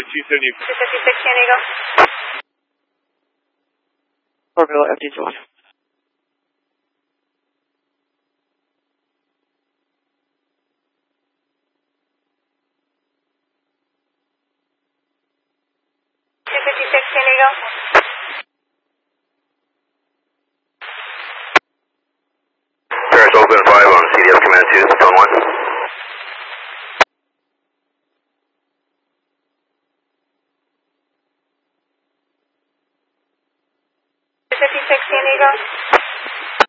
270. 256 San Diego. Orbital FD1. 256 San Diego. Paris Oakland 5 on CDF Command 2, zone 1. 256 San Diego.